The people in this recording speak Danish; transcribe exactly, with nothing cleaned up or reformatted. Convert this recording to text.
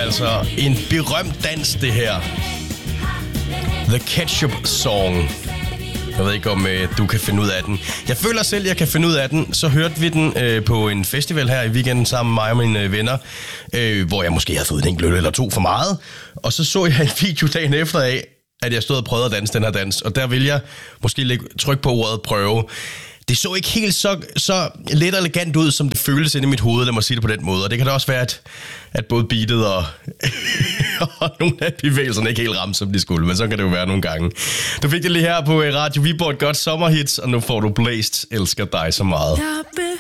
altså en berømt dans, det her. The Ketchup Song. Jeg ved ikke, om øh, du kan finde ud af den. Jeg føler selv, at jeg kan finde ud af den. Så hørte vi den øh, på en festival her i weekenden sammen med mig og mine øh, venner, øh, hvor jeg måske havde fået en enkelt øl eller to for meget. Og så så jeg en video dagen efter af, at jeg stod og prøvede at danse den her dans. Og der vil jeg måske lægge tryk på ordet prøve. Det så ikke helt så, så let og elegant ud, som det føles inde i mit hoved, lad mig sige det på den måde. Og det kan da også være, at, at både beatet og, og nogle af bevægelserne ikke helt ramte, som de skulle. Men så kan det jo være nogle gange. Du fik det lige her på Radio Viborg, et godt sommerhit, og nu får du Blæst, elsker dig så meget.